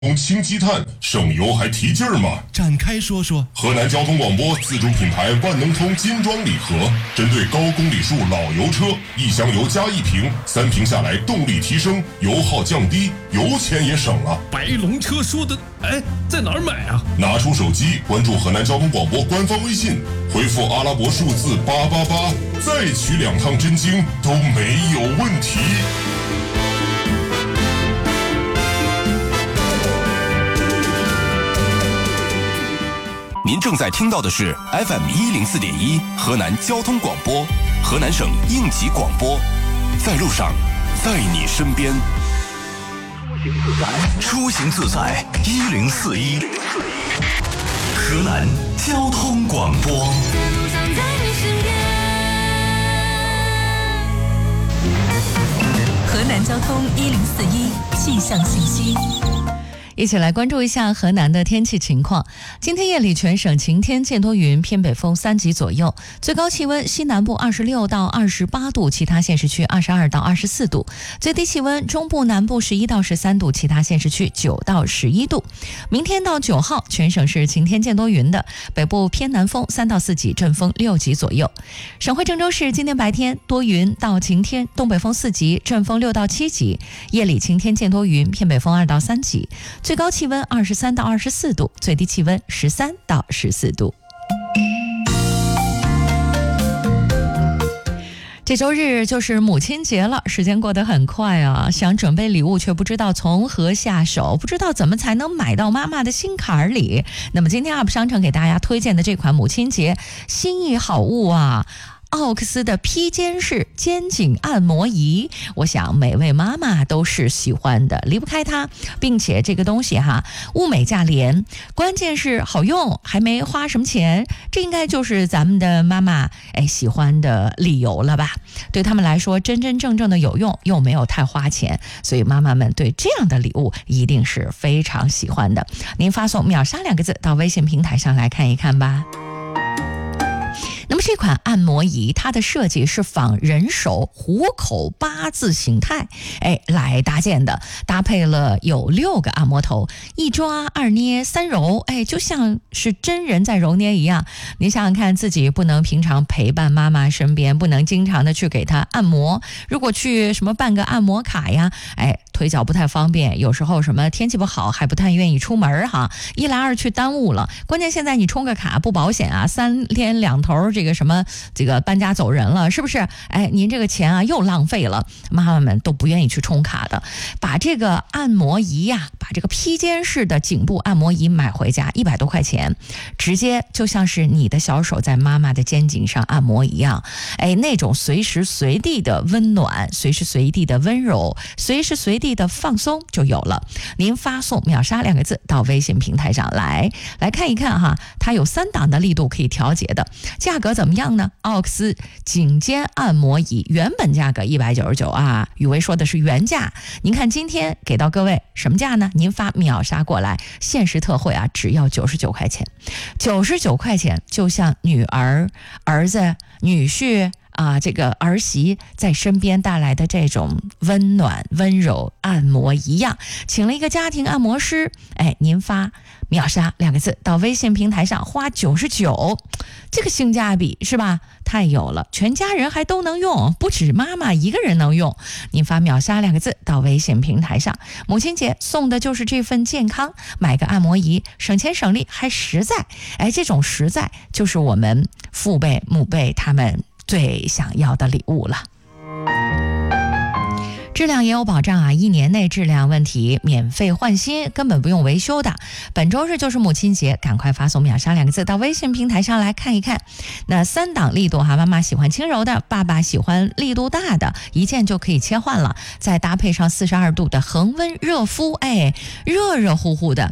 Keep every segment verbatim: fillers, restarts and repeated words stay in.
用氢积碳省油还提劲儿吗？ 展开说说。 河南交通广播自主品牌万能通金装礼盒，针对高公里数老油车，一箱油加一瓶，三瓶下来动力提升，油耗降低，油钱也省了。 白龙车说的，哎，在哪儿买啊？ 拿出手机，关注河南交通广播官方微信，回复阿拉伯数字八八八，再取两趟真经都没有问题。 您正在听到的是 F M 一零四点一河南交通广播，河南省应急广播，在路上，在你身边。出行自在一零四一，河南交通广播。 河南交通一零四一气象信息。 一起来关注一下河南的天气情况。今天夜里全省晴天见多云，偏北风三级左右，最高气温西南部二十六到二十八度，其他县市区二十二到二十四度，最低气温中部南部十一到十三度，其他县市区九到十一度。明天到九号全省是晴天见多云的，北部偏南风三到四级，阵风六级左右。省会郑州市今天白天多云到晴天，东北风四级，阵风六到七级，夜里晴天见多云，偏北风二到三级，最高气温二十三到二十四度，最低气温十三到十四度。这周日就是母亲节了，时间过得很快啊，想准备礼物却不知道从何下手，不知道怎么才能买到妈妈的心坎里。那么今天 U P 商城给大家推荐的这款母亲节心意好物啊，奥克斯的披肩式肩颈按摩仪，我想每位妈妈都是喜欢的，离不开它，并且这个东西哈，物美价廉，关键是好用，还没花什么钱，这应该就是咱们的妈妈哎喜欢的理由了吧？对他们来说，真真正正的有用，又没有太花钱，所以妈妈们对这样的礼物一定是非常喜欢的。您发送秒杀两个字到微信平台上来看一看吧。那么这款按摩仪，它的设计是仿人手虎口八字形态哎来搭建的，搭配了有六个按摩头，一抓二捏三揉，哎，就像是真人在揉捏一样。你想想看，自己不能平常陪伴妈妈身边，不能经常的去给她按摩，如果去什么办个按摩卡呀，哎，腿脚不太方便，有时候什么天气不好还不太愿意出门哈，一来二去耽误了。关键现在你充个卡不保险啊，三天两头这个什么这个搬家走人了，是不是？哎，您这个钱啊又浪费了，妈妈们都不愿意去充卡的。把这个按摩仪呀、啊，把这个披肩式的颈部按摩仪买回家，一百多块钱，直接就像是你的小手在妈妈的肩颈上按摩一样，哎，那种随时随地的温暖，随时随地的温柔，随时随地的放松就有了。您发送秒杀两个字到微信平台上来，来看一看哈，它有三档的力度可以调节的，价格怎么样呢？奥克斯颈肩按摩仪原本价格一百九十九啊，宇威说的是原价。您看今天给到各位什么价呢？您发秒杀过来，限时特惠啊，只要九十九块钱，九十九块钱就像女儿、儿子、女婿。啊，这个儿媳在身边带来的这种温暖、温柔按摩一样，请了一个家庭按摩师，哎，您发秒杀两个字到微信平台上，花九十九，这个性价比是吧？太有了，全家人还都能用，不止妈妈一个人能用。您发秒杀两个字到微信平台上，母亲节送的就是这份健康，买个按摩仪，省钱省力还实在，哎，这种实在就是我们父辈母辈他们最想要的礼物了。质量也有保障啊，一年内质量问题免费换新，根本不用维修的。本周日就是母亲节，赶快发送秒杀两个字到微信平台上来看一看。那三档力度哈，妈妈喜欢轻柔的，爸爸喜欢力度大的，一键就可以切换了。再搭配上四十二度的恒温热敷，哎，热热乎乎的。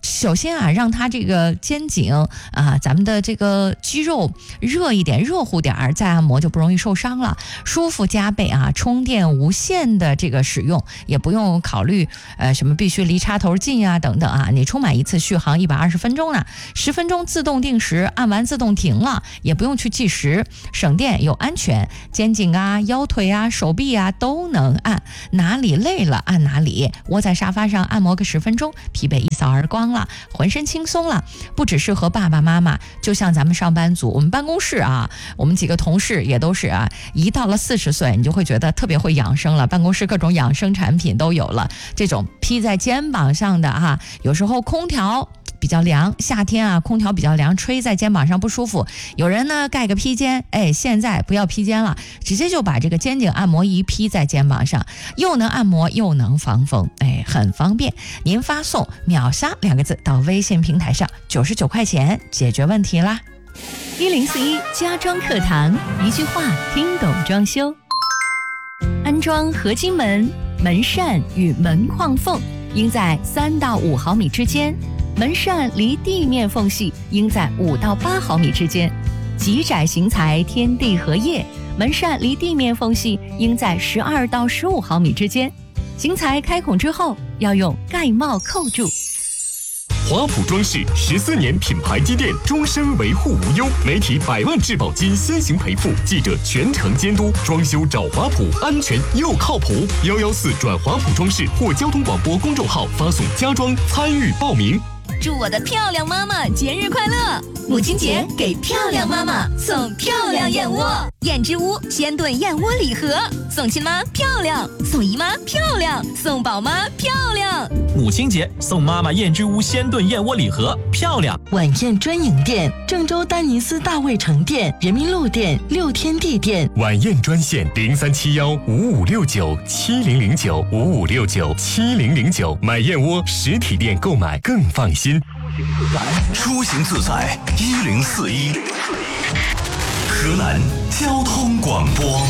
首先啊，让它这个肩颈啊，咱们的这个肌肉热一点，热乎点儿，再按摩就不容易受伤了，舒服加倍啊，充电无线的这个使用，也不用考虑呃什么必须离插头近啊等等啊，你充满一次续航一百二十分钟呢，十分钟自动定时，按完自动停了，也不用去计时，省电又安全，肩颈啊、腰腿啊、手臂啊都能按，哪里累了按哪里，窝在沙发上按摩个十分钟，疲惫一扫而光了，浑身轻松了。不只适合爸爸妈妈，就像咱们上班族，我们办公室啊，我们几个同事也都是啊，一到了四十岁，你就会觉得特别会养生了，办公室各种养生产品都有了，这种披在肩膀上的啊，有时候空调比较凉，夏天啊，空调比较凉，吹在肩膀上不舒服。有人呢盖个披肩，哎，现在不要披肩了，直接就把这个肩颈按摩仪披在肩膀上，又能按摩又能防风，哎，很方便。您发送“秒杀”两个字到微信平台上，九十九块钱解决问题啦。 一零四一家装课堂，一句话听懂装修。安装合金门、门扇与门框缝应在三到五毫米之间。门扇离地面缝隙应在五到八毫米之间，极窄型材天地合叶，门扇离地面缝隙应在十二到十五毫米之间。型材开孔之后，要用盖帽扣住。 华普装饰十四年品牌积淀，终身维护无忧，媒体百万质保金先行赔付，记者全程监督，装修找华普，安全又靠谱。幺幺四转华普装饰或交通广播公众号发送家装参与报名。 祝我的漂亮妈妈节日快乐！母亲节给漂亮妈妈送漂亮燕窝，燕之屋鲜炖燕窝礼盒，送亲妈漂亮，送姨妈漂亮，送宝妈漂亮。 母亲节送妈妈燕之屋鲜炖燕窝礼盒，漂亮。 晚宴专营店：郑州丹尼斯大卫城店、人民路店、六天地店。 晚宴专线零三七幺五五六九七零零九五五六九七零零九。买燕窝实体店购买更放心。 出行自在一零四一，河南交通广播。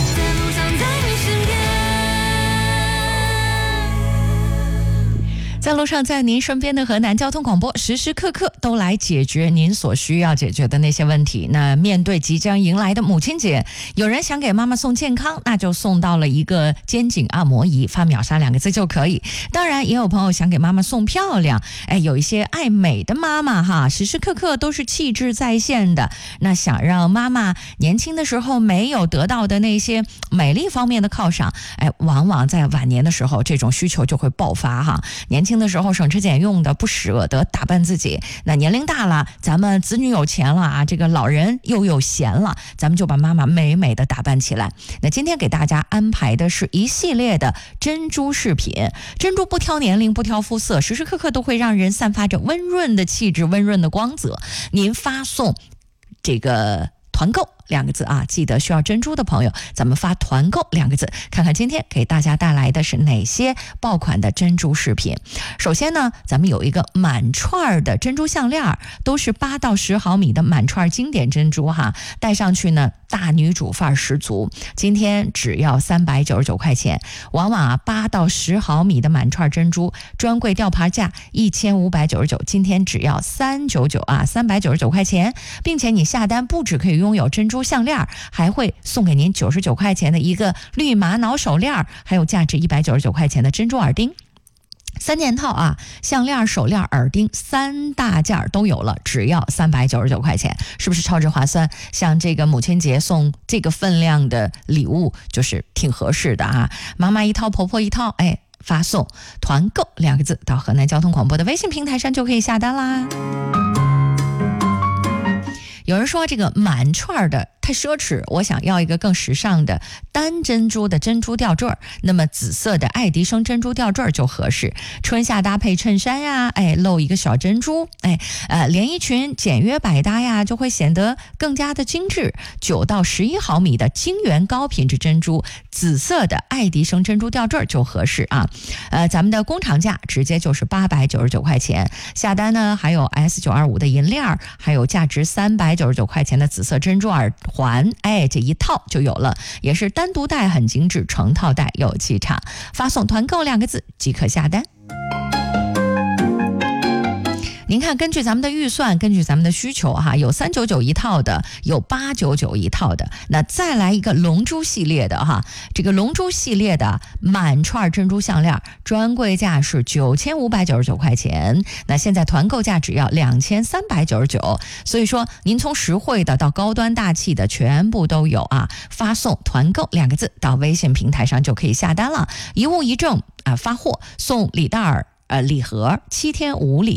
在路上，在您身边的河南交通广播，时时刻刻都来解决您所需要解决的那些问题。那面对即将迎来的母亲节，有人想给妈妈送健康，那就送到了一个肩颈按摩仪，发秒杀两个字就可以。当然，也有朋友想给妈妈送漂亮，哎，有一些爱美的妈妈哈，时时刻刻都是气质在线的。那想让妈妈年轻的时候没有得到的那些美丽方面的犒赏，哎，往往在晚年的时候，这种需求就会爆发哈。年轻的时候省吃俭用的，不舍得打扮自己，那年龄大了，咱们子女有钱了啊，这个老人又有闲了，咱们就把妈妈美美的打扮起来。那今天给大家安排的是一系列的珍珠饰品，珍珠不挑年龄，不挑肤色，时时刻刻都会让人散发着温润的气质，温润的光泽。您发送这个团购两个字啊，记得需要珍珠的朋友，咱们发团购两个字，看看今天给大家带来的是哪些爆款的珍珠饰品。首先呢，咱们有一个满串的珍珠项链，都是八到十毫米的满串经典珍珠哈，戴上去呢大女主范儿十足。今天只要三百九十九块钱，往往啊八到十毫米的满串珍珠专柜吊牌价一千五百九十九，今天只要三百九十九啊，三百九十九块钱，并且你下单不只可以拥有珍珠项链，还会送给您九十九块钱的一个绿玛瑙手链，还有价值一百九十九块钱的珍珠耳钉。三件套啊，项链、手链、耳钉三大件都有了，只要三百九十九块钱，是不是超值划算？像这个母亲节送这个分量的礼物，就是挺合适的啊。妈妈一套，婆婆一套，哎，发送团购两个字到河南交通广播的微信平台上就可以下单啦。有人说这个满串的太奢侈，我想要一个更时尚的单珍珠的珍珠吊坠，那么紫色的爱迪生珍珠吊坠就合适。春夏搭配衬衫呀，哎，露一个小珍珠，哎，呃，连衣裙简约百搭呀，就会显得更加的精致。九到十一毫米的晶圆高品质珍珠，紫色的爱迪生珍珠吊坠就合适啊。呃，咱们的工厂价直接就是八百九十九块钱，下单呢还有 S 九二五 的银链，还有价值三百九十九块钱的紫色珍珠耳环，哎，这一套就有了，也是单独戴很精致，成套戴有气场。发送团购两个字即可下单。 您看，根据咱们的预算，根据咱们的需求哈，有三九九一套的，有八九九一套的。那再来一个龙珠系列的哈，这个龙珠系列的满串珍珠项链专柜价是九千五百九十九块钱，那现在团购价只要两千三百九十九。所以说，您从实惠的到高端大气的全部都有啊！发送团购两个字到微信平台上就可以下单了，一物一证啊，发货送礼袋儿呃礼盒，七天无理。